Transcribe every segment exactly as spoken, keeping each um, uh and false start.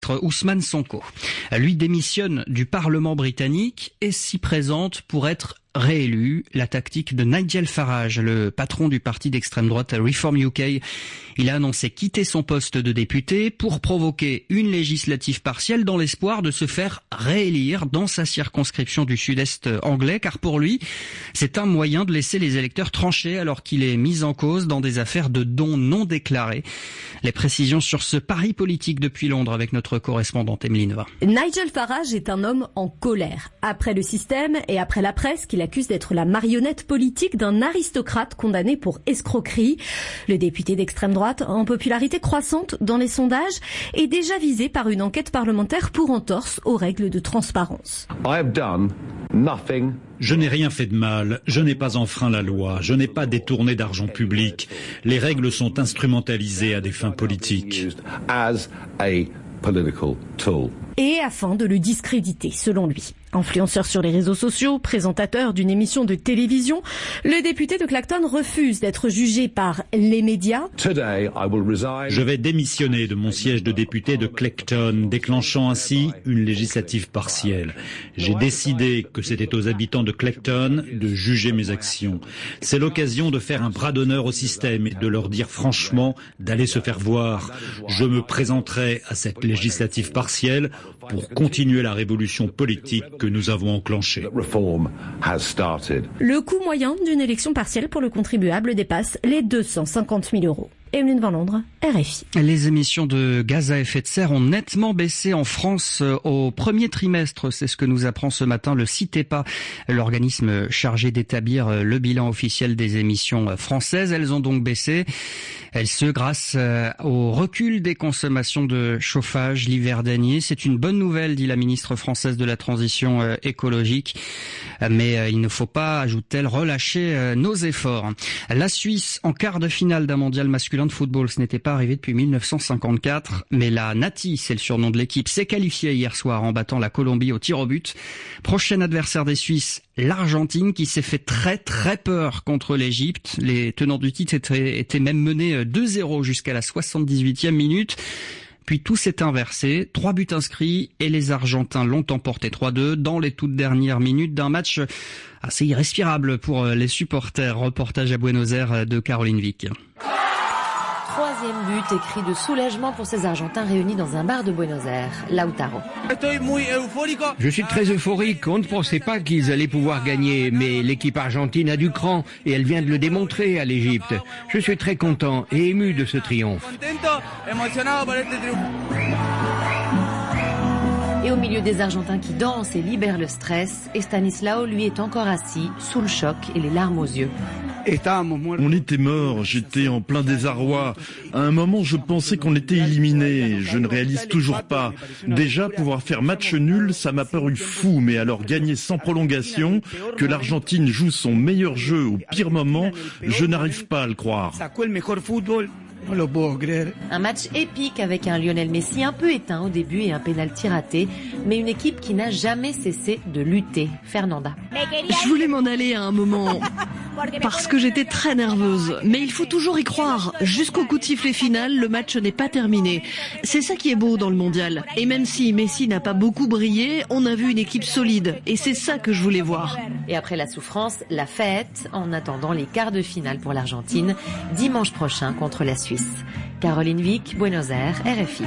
Ousmane Sonko. Lui démissionne du Parlement britannique et s'y présente pour être réélu. La tactique de Nigel Farage, le patron du parti d'extrême droite Reform U K. Il a annoncé quitter son poste de député pour provoquer une législative partielle dans l'espoir de se faire réélire dans sa circonscription du sud-est anglais, car pour lui, c'est un moyen de laisser les électeurs trancher alors qu'il est mis en cause dans des affaires de dons non déclarés. Les précisions sur ce pari politique depuis Londres avec notre correspondante Emeline Vin. Nigel Farage est un homme en colère. Après le système et après la presse qu'il accuse d'être la marionnette politique d'un aristocrate condamné pour escroquerie. Le député d'extrême droite, en popularité croissante dans les sondages, est déjà visé par une enquête parlementaire pour entorse aux règles de transparence. I have done nothing. Je n'ai rien fait de mal, je n'ai pas enfreint la loi, je n'ai pas détourné d'argent public. Les règles sont instrumentalisées à des fins politiques. As a political tool. Et afin de le discréditer, selon lui. Influenceur sur les réseaux sociaux, présentateur d'une émission de télévision, le député de Clacton refuse d'être jugé par les médias. Je vais démissionner de mon siège de député de Clacton, déclenchant ainsi une législative partielle. J'ai décidé que c'était aux habitants de Clacton de juger mes actions. C'est l'occasion de faire un bras d'honneur au système et de leur dire franchement d'aller se faire voir. Je me présenterai à cette législative partielle pour continuer la révolution politique que nous avons enclenchée. Le coût moyen d'une élection partielle pour le contribuable dépasse les deux cent cinquante mille euros. Emeline Van Londres, R F I. Les émissions de gaz à effet de serre ont nettement baissé en France au premier trimestre. C'est ce que nous apprend ce matin le CITEPA, l'organisme chargé d'établir le bilan officiel des émissions françaises. Elles ont donc baissé. Elles se grâce au recul des consommations de chauffage l'hiver dernier. C'est une bonne nouvelle, dit la ministre française de la transition écologique. Mais il ne faut pas, ajoute-t-elle, relâcher nos efforts. La Suisse en quart de finale d'un mondial masculin de football, ce n'était pas arrivé depuis mille neuf cent cinquante-quatre, mais la Nati, c'est le surnom de l'équipe, s'est qualifiée hier soir en battant la Colombie au tir au but. Prochain adversaire des Suisses, l'Argentine, qui s'est fait très très peur contre l'Égypte. Les tenants du titre étaient, étaient même menés deux zéro jusqu'à la soixante-dix-huitième minute. Puis tout s'est inversé, trois buts inscrits et les Argentins l'ont emporté trois deux dans les toutes dernières minutes d'un match assez irrespirable pour les supporters. Reportage à Buenos Aires de Caroline Vic. Troisième but et cri de soulagement pour ces Argentins réunis dans un bar de Buenos Aires, Lautaro. Je suis très euphorique, on ne pensait pas qu'ils allaient pouvoir gagner, mais l'équipe argentine a du cran et elle vient de le démontrer à l'Égypte. Je suis très content et ému de ce triomphe. Et au milieu des Argentins qui dansent et libèrent le stress, Estanislao, lui, est encore assis, sous le choc et les larmes aux yeux. On était morts, j'étais en plein désarroi. À un moment, je pensais qu'on était éliminés. Je ne réalise toujours pas. Déjà, pouvoir faire match nul, ça m'a paru fou. Mais alors gagner sans prolongation, que l'Argentine joue son meilleur jeu au pire moment, je n'arrive pas à le croire. Un match épique avec un Lionel Messi un peu éteint au début et un pénalty raté, mais une équipe qui n'a jamais cessé de lutter. Fernanda. Je voulais m'en aller à un moment parce que j'étais très nerveuse, mais il faut toujours y croire. Jusqu'au coup de sifflet final, le match n'est pas terminé. C'est ça qui est beau dans le mondial. Et même si Messi n'a pas beaucoup brillé, on a vu une équipe solide et c'est ça que je voulais voir. Et après la souffrance, la fête, en attendant les quarts de finale pour l'Argentine, dimanche prochain contre la Suisse. Caroline Vic, Buenos Aires, R F I.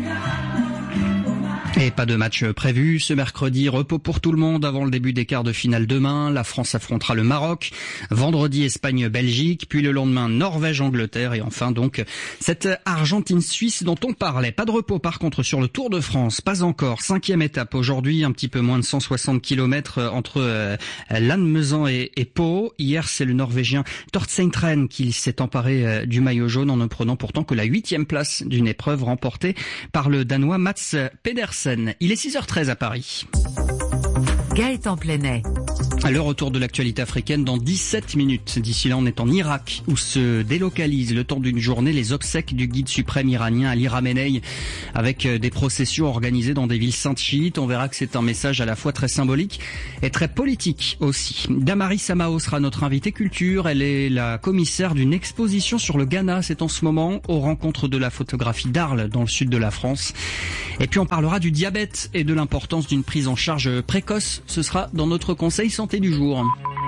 Et pas de match prévu ce mercredi, repos pour tout le monde avant le début des quarts de finale demain. La France affrontera le Maroc, vendredi Espagne-Belgique, puis le lendemain Norvège-Angleterre et enfin donc cette Argentine-Suisse dont on parlait. Pas de repos par contre sur le Tour de France, pas encore. Cinquième étape aujourd'hui, un petit peu moins de cent soixante kilomètres entre euh, Lannemezan et, et Pau. Hier c'est le Norvégien Torstein qui s'est emparé euh, du maillot jaune en ne prenant pourtant que la huitième place d'une épreuve remportée par le Danois Mats Pedersen. Il est six heures treize à Paris. Gaëtan Plenet. Le retour de l'actualité africaine dans dix-sept minutes. D'ici là, on est en Irak où se délocalisent le temps d'une journée les obsèques du guide suprême iranien Ali Khamenei avec des processions organisées dans des villes saintes chiites. On verra que c'est un message à la fois très symbolique et très politique aussi. Damari Samao sera notre invitée culture. Elle est la commissaire d'une exposition sur le Ghana. C'est en ce moment aux rencontres de la photographie d'Arles dans le sud de la France. Et puis on parlera du diabète et de l'importance d'une prise en charge précoce. Ce sera dans notre conseil santé du jour.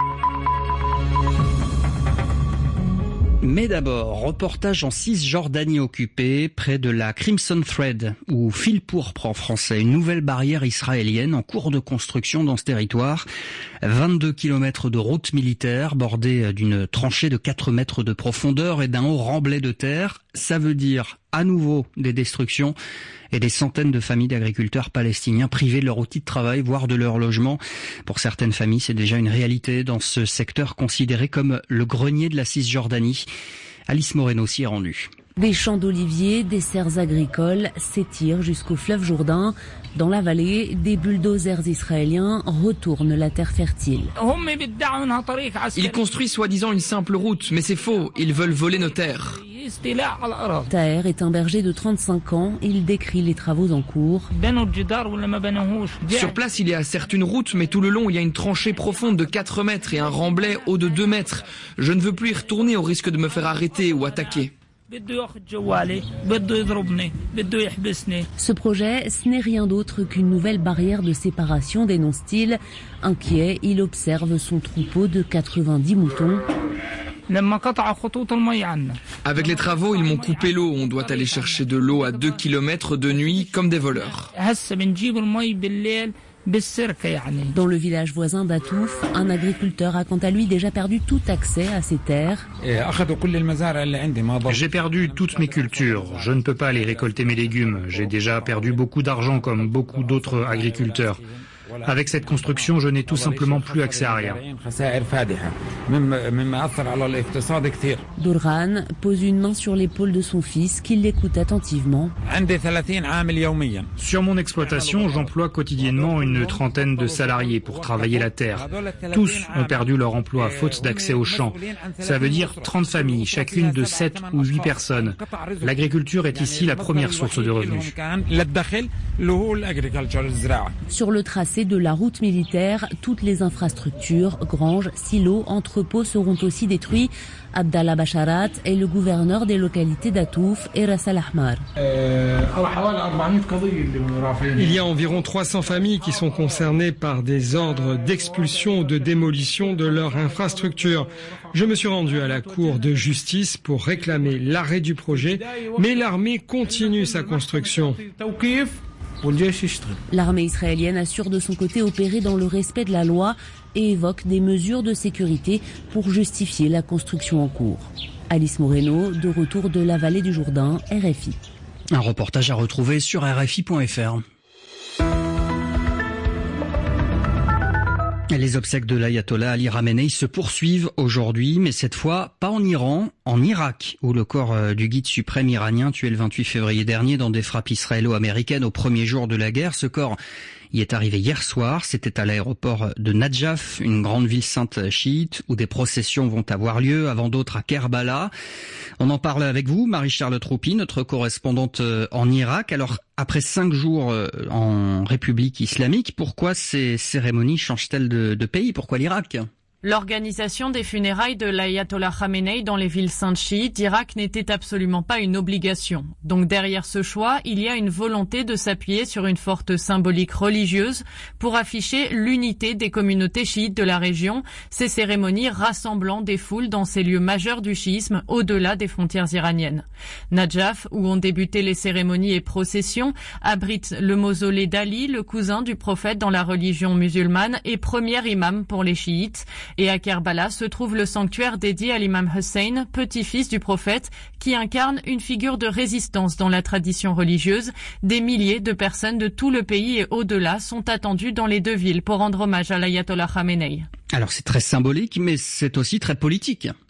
Mais d'abord, reportage en Cisjordanie occupée, près de la Crimson Thread, ou fil pourpre en français, une nouvelle barrière israélienne en cours de construction dans ce territoire. vingt-deux kilomètres de route militaire bordée d'une tranchée de quatre mètres de profondeur et d'un haut remblai de terre. Ça veut dire à nouveau des destructions et des centaines de familles d'agriculteurs palestiniens privés de leur outil de travail, voire de leur logement. Pour certaines familles, c'est déjà une réalité dans ce secteur considéré comme le grenier de la Cisjordanie. Alice Moreno s'y est rendue. Des champs d'oliviers, des serres agricoles s'étirent jusqu'au fleuve Jourdain. Dans la vallée, des bulldozers israéliens retournent la terre fertile. Ils construisent soi-disant une simple route, mais c'est faux, ils veulent voler nos terres. Taher est un berger de trente-cinq ans, il décrit les travaux en cours. Sur place, il y a certes une route, mais tout le long, il y a une tranchée profonde de quatre mètres et un remblai haut de deux mètres. Je ne veux plus y retourner au risque de me faire arrêter ou attaquer. Ce projet, ce n'est rien d'autre qu'une nouvelle barrière de séparation, dénonce-t-il. Inquiet, il observe son troupeau de quatre-vingt-dix moutons. Avec les travaux, ils m'ont coupé l'eau. On doit aller chercher de l'eau à deux kilomètres de nuit, comme des voleurs. Dans le village voisin d'Atouf, un agriculteur a quant à lui déjà perdu tout accès à ses terres. J'ai perdu toutes mes cultures. Je ne peux pas aller récolter mes légumes. J'ai déjà perdu beaucoup d'argent comme beaucoup d'autres agriculteurs. Avec cette construction, je n'ai tout simplement plus accès à rien. Dourhan pose une main sur l'épaule de son fils qui l'écoute attentivement. Sur mon exploitation, j'emploie quotidiennement une trentaine de salariés pour travailler la terre. Tous ont perdu leur emploi faute d'accès aux champs. Ça veut dire trente familles, chacune de sept ou huit personnes. L'agriculture est ici la première source de revenus. Sur le tracé de la route militaire, toutes les infrastructures, granges, silos, entrepôts seront aussi détruits. Abdallah Basharat est le gouverneur des localités d'Atouf et Ras Al Ahmar. Il y a environ trois cents familles qui sont concernées par des ordres d'expulsion ou de démolition de leur infrastructure. Je me suis rendu à la cour de justice pour réclamer l'arrêt du projet, mais l'armée continue sa construction. L'armée israélienne assure de son côté opérer dans le respect de la loi et évoque des mesures de sécurité pour justifier la construction en cours. Alice Moreno, de retour de la vallée du Jourdain, R F I. Un reportage à retrouver sur R F I point F R. Les obsèques de l'ayatollah Ali Khamenei se poursuivent aujourd'hui, mais cette fois pas en Iran, en Irak, où le corps du guide suprême iranien tué le vingt-huit février dernier dans des frappes israélo-américaines au premier jour de la guerre. Ce corps y est arrivé hier soir. C'était à l'aéroport de Nadjaf, une grande ville sainte chiite, où des processions vont avoir lieu, avant d'autres à Kerbala. On en parle avec vous, Marie-Charlotte Roupi, notre correspondante en Irak. Alors, après cinq jours en République islamique, pourquoi ces cérémonies changent-elles de, de pays? Pourquoi l'Irak ? L'organisation des funérailles de l'ayatollah Khamenei dans les villes saintes chiites d'Irak n'était absolument pas une obligation. Donc derrière ce choix, il y a une volonté de s'appuyer sur une forte symbolique religieuse pour afficher l'unité des communautés chiites de la région, ces cérémonies rassemblant des foules dans ces lieux majeurs du chiisme au-delà des frontières iraniennes. Nadjaf, où ont débuté les cérémonies et processions, abrite le mausolée d'Ali, le cousin du prophète dans la religion musulmane et premier imam pour les chiites. Et à Kerbala se trouve le sanctuaire dédié à l'imam Hussein, petit-fils du prophète, qui incarne une figure de résistance dans la tradition religieuse. Des milliers de personnes de tout le pays et au-delà sont attendues dans les deux villes pour rendre hommage à l'ayatollah Khamenei. Alors c'est très symbolique, mais c'est aussi très politique.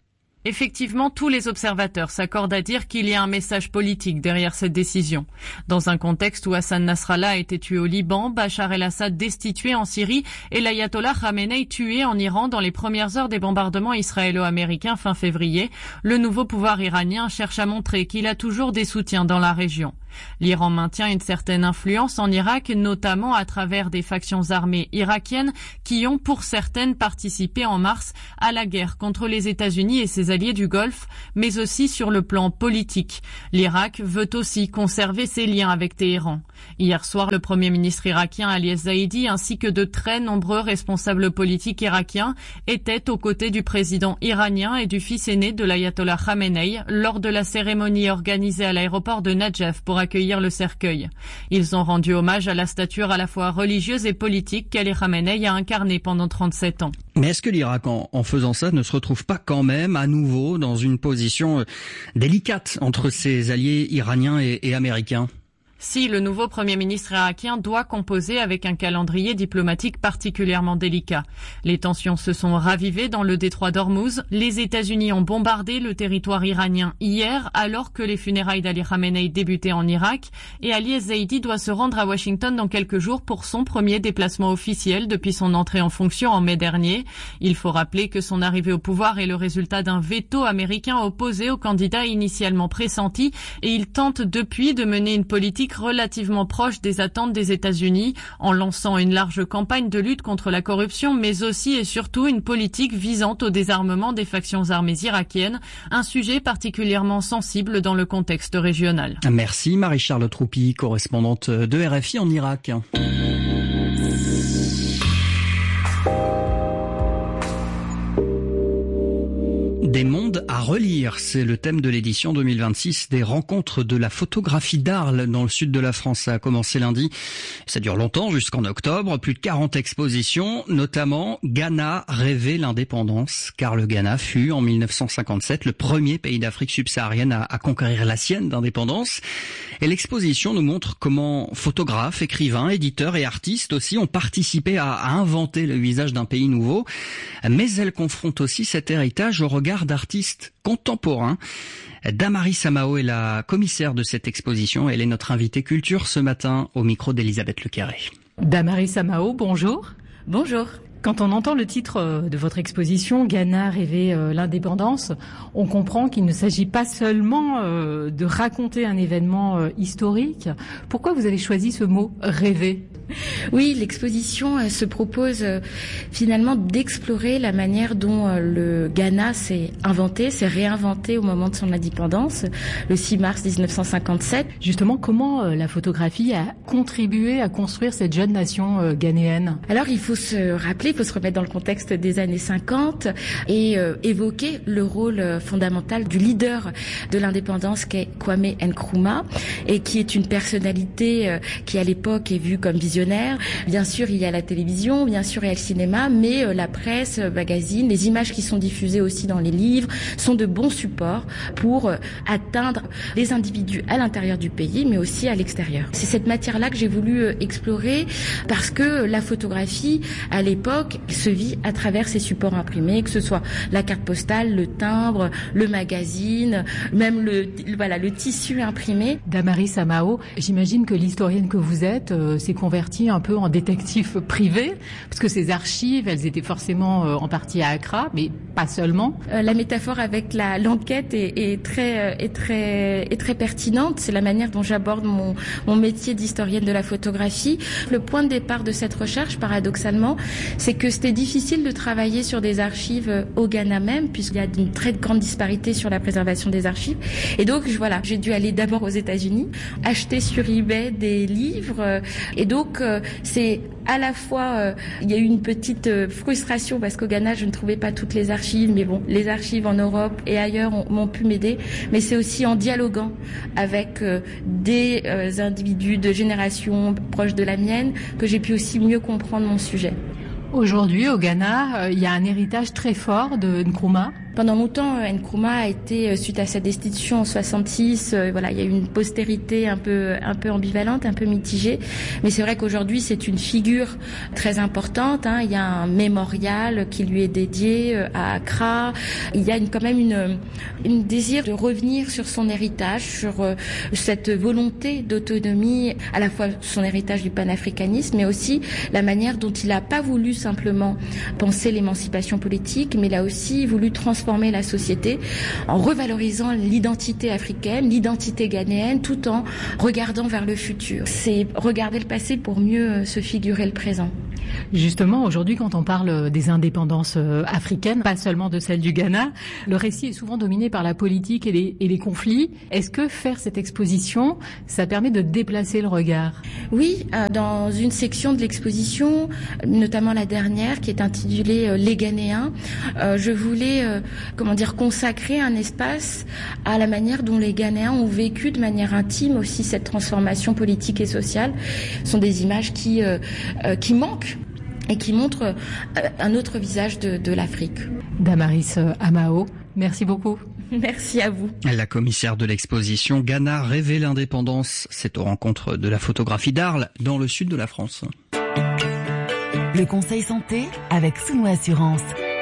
Effectivement, tous les observateurs s'accordent à dire qu'il y a un message politique derrière cette décision. Dans un contexte où Hassan Nasrallah a été tué au Liban, Bachar el-Assad destitué en Syrie et l'ayatollah Khamenei tué en Iran dans les premières heures des bombardements israélo-américains fin février, le nouveau pouvoir iranien cherche à montrer qu'il a toujours des soutiens dans la région. L'Iran maintient une certaine influence en Irak, notamment à travers des factions armées irakiennes qui ont pour certaines participé en mars à la guerre contre les États-Unis et ses alliés du Golfe, mais aussi sur le plan politique. L'Irak veut aussi conserver ses liens avec Téhéran. Hier soir, le Premier ministre irakien Ali Zaidi ainsi que de très nombreux responsables politiques irakiens étaient aux côtés du président iranien et du fils aîné de l'ayatollah Khamenei lors de la cérémonie organisée à l'aéroport de Nadjaf pour accueillir le cercueil. Ils ont rendu hommage à la stature à la fois religieuse et politique qu'Ali Khamenei a incarnée pendant trente-sept ans. Mais est-ce que l'Irak, en, en faisant ça, ne se retrouve pas quand même à nouveau dans une position euh, délicate entre ses alliés iraniens et, et américains ? Si le nouveau Premier ministre irakien doit composer avec un calendrier diplomatique particulièrement délicat. Les tensions se sont ravivées dans le détroit d'Ormuz. Les États-Unis ont bombardé le territoire iranien hier alors que les funérailles d'Ali Khamenei débutaient en Irak et Ali Zaidi doit se rendre à Washington dans quelques jours pour son premier déplacement officiel depuis son entrée en fonction en mai dernier. Il faut rappeler que son arrivée au pouvoir est le résultat d'un veto américain opposé au candidat initialement pressenti et il tente depuis de mener une politique relativement proche des attentes des États-Unis en lançant une large campagne de lutte contre la corruption mais aussi et surtout une politique visant au désarmement des factions armées irakiennes, un sujet particulièrement sensible dans le contexte régional. Merci Marie-Charles Troupy, correspondante de R F I en Irak. Des mondes à relire, c'est le thème de l'édition deux mille vingt-six des rencontres de la photographie d'Arles dans le sud de la France. Ça a commencé lundi, ça dure longtemps jusqu'en octobre, plus de quarante expositions, notamment Ghana rêvait l'indépendance, car le Ghana fut en mille neuf cent cinquante-sept le premier pays d'Afrique subsaharienne à, à conquérir la sienne d'indépendance. Et l'exposition nous montre comment photographes, écrivains, éditeurs et artistes aussi ont participé à, à inventer le visage d'un pays nouveau, mais elle confronte aussi cet héritage au regard d'artistes contemporains. Damari Samao est la commissaire de cette exposition. Elle est notre invitée culture ce matin au micro d'Elisabeth Lecarré. Damari Samao, bonjour. Bonjour. Quand on entend le titre de votre exposition, Ghana rêvait l'indépendance, on comprend qu'il ne s'agit pas seulement de raconter un événement historique. Pourquoi vous avez choisi ce mot « rêver » ? Oui, l'exposition se propose euh, finalement d'explorer la manière dont euh, le Ghana s'est inventé, s'est réinventé au moment de son indépendance, le six mars mille neuf cent cinquante-sept. Justement, comment euh, la photographie a contribué à construire cette jeune nation euh, ghanéenne ? Alors, il faut se rappeler, il faut se remettre dans le contexte des années cinquante et euh, évoquer le rôle euh, fondamental du leader de l'indépendance qu'est Kwame Nkrumah et qui est une personnalité euh, qui à l'époque est vue comme visionnaire. Bien sûr, il y a la télévision, bien sûr, il y a le cinéma, mais euh, la presse, euh, magazine, les images qui sont diffusées aussi dans les livres sont de bons supports pour euh, atteindre les individus à l'intérieur du pays, mais aussi à l'extérieur. C'est cette matière-là que j'ai voulu euh, explorer parce que la photographie, à l'époque, se vit à travers ces supports imprimés, que ce soit la carte postale, le timbre, le magazine, même le, voilà, le tissu imprimé. Damari Samao, j'imagine que l'historienne que vous êtes euh, s'est convertie un peu en détective privé, parce que ces archives, elles étaient forcément euh, en partie à Accra, mais pas seulement. Euh, la métaphore avec la l'enquête est, est très euh, est très est très pertinente. C'est la manière dont j'aborde mon mon métier d'historienne de la photographie. Le point de départ de cette recherche, paradoxalement, c'est que c'était difficile de travailler sur des archives au Ghana même, puisqu'il y a une très grande disparité sur la préservation des archives. Et donc voilà, j'ai dû aller d'abord aux États-Unis, acheter sur eBay des livres, euh, et donc Donc euh, c'est à la fois, euh, il y a eu une petite euh, frustration parce qu'au Ghana je ne trouvais pas toutes les archives, mais bon, les archives en Europe et ailleurs ont, m'ont pu m'aider. Mais c'est aussi en dialoguant avec euh, des euh, individus de génération proche de la mienne que j'ai pu aussi mieux comprendre mon sujet. Aujourd'hui, au Ghana, euh, il y a un héritage très fort de Nkrumah. Pendant longtemps, Nkrumah a été, suite à sa destitution en soixante-six, euh, voilà, il y a eu une postérité un peu, un peu ambivalente, un peu mitigée. Mais c'est vrai qu'aujourd'hui, c'est une figure très importante. Hein. Il y a un mémorial qui lui est dédié euh, à Accra. Il y a une, quand même une, une désir de revenir sur son héritage, sur euh, cette volonté d'autonomie, à la fois son héritage du panafricanisme, mais aussi la manière dont il n'a pas voulu simplement penser l'émancipation politique, mais il a aussi voulu transformer la société en revalorisant l'identité africaine, l'identité ghanéenne, tout en regardant vers le futur. C'est regarder le passé pour mieux se figurer le présent. Justement, aujourd'hui, quand on parle des indépendances africaines, pas seulement de celle du Ghana, le récit est souvent dominé par la politique et les, et les conflits. Est-ce que faire cette exposition, ça permet de déplacer le regard? Oui, euh, dans une section de l'exposition, notamment la dernière, qui est intitulée euh, Les Ghanéens, euh, je voulais, euh, comment dire, consacrer un espace à la manière dont les Ghanéens ont vécu de manière intime aussi cette transformation politique et sociale. Ce sont des images qui, euh, euh, qui manquent et qui montre un autre visage de, de l'Afrique. Damaris Amao, merci beaucoup. Merci à vous. La commissaire de l'exposition Ghana rêver l'indépendance, c'est aux rencontres de la photographie d'Arles, dans le sud de la France. Le conseil santé avec Souno Assurance.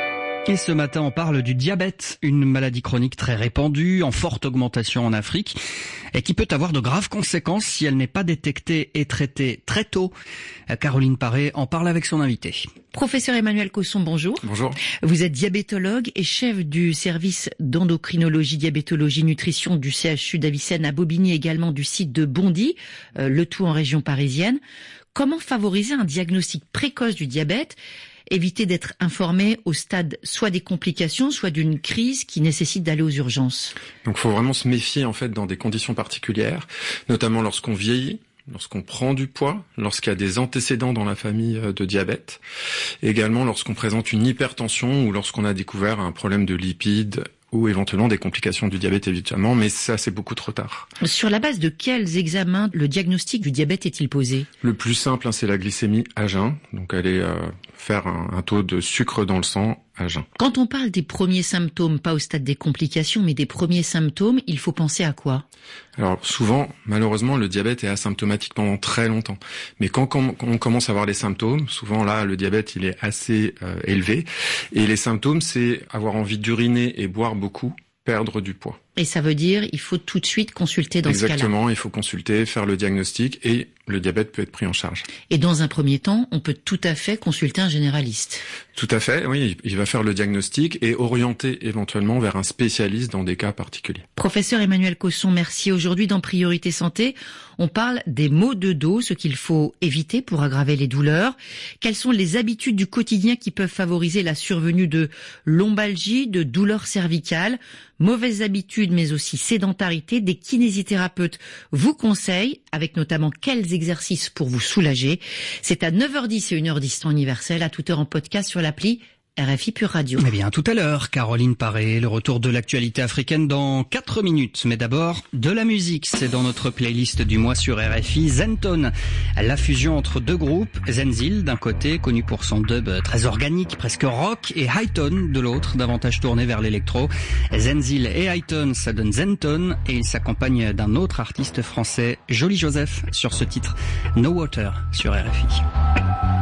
Et ce matin, on parle du diabète, une maladie chronique très répandue, en forte augmentation en Afrique, et qui peut avoir de graves conséquences si elle n'est pas détectée et traitée très tôt. Caroline Paré en parle avec son invité. Professeur Emmanuel Cosson, bonjour. Bonjour. Vous êtes diabétologue et chef du service d'endocrinologie, diabétologie, nutrition du C H U d'Avicenne à Bobigny, également du site de Bondy, euh, le tout en région parisienne. Comment favoriser un diagnostic précoce du diabète ? Éviter d'être informé au stade soit des complications, soit d'une crise qui nécessite d'aller aux urgences. Donc il faut vraiment se méfier en fait dans des conditions particulières, notamment lorsqu'on vieillit, lorsqu'on prend du poids, lorsqu'il y a des antécédents dans la famille de diabète, également lorsqu'on présente une hypertension ou lorsqu'on a découvert un problème de lipides ou éventuellement des complications du diabète évidemment, mais ça c'est beaucoup trop tard. Sur la base de quels examens le diagnostic du diabète est-il posé ? Le plus simple, hein, c'est la glycémie à jeun, donc aller euh, faire un, un taux de sucre dans le sang à jeun. Quand on parle des premiers symptômes, pas au stade des complications, mais des premiers symptômes, il faut penser à quoi ? Alors souvent, malheureusement, le diabète est asymptomatique pendant très longtemps. Mais quand, quand on commence à avoir les symptômes, souvent là, le diabète il est assez euh, élevé. Et les symptômes, c'est avoir envie d'uriner et boire beaucoup, perdre du poids. Et ça veut dire il faut tout de suite consulter dans Exactement, ce cas-là. Exactement, il faut consulter, faire le diagnostic et le diabète peut être pris en charge. Et dans un premier temps, on peut tout à fait consulter un généraliste. Tout à fait, oui, il va faire le diagnostic et orienter éventuellement vers un spécialiste dans des cas particuliers. Professeur Emmanuel Cosson, merci. Aujourd'hui dans Priorité Santé, on parle des maux de dos, ce qu'il faut éviter pour aggraver les douleurs. Quelles sont les habitudes du quotidien qui peuvent favoriser la survenue de lombalgie, de douleurs cervicales, mauvaises habitudes mais aussi sédentarité? Des kinésithérapeutes vous conseillent, avec notamment quels exercices pour vous soulager. C'est à neuf heures dix et une heure dix temps universel, à toute heure en podcast sur l'appli R F I Pure Radio. Eh bien, tout à l'heure, Caroline Paré, le retour de l'actualité africaine dans quatre minutes. Mais d'abord, de la musique. C'est dans notre playlist du mois sur R F I. Zenton, la fusion entre deux groupes. Zenzil, d'un côté, connu pour son dub très organique, presque rock, et Hi-Tone, de l'autre, davantage tourné vers l'électro. Zenzil et Hi-Tone, ça donne Zenton, et il s'accompagne d'un autre artiste français, Joli Joseph, sur ce titre No Water, sur R F I.